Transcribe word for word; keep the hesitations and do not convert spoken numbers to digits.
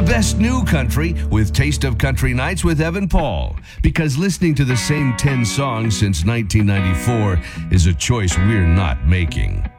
best new country with Taste of Country Nights with Evan Paul. Because listening to the same ten songs since nineteen ninety-four is a choice we're not making.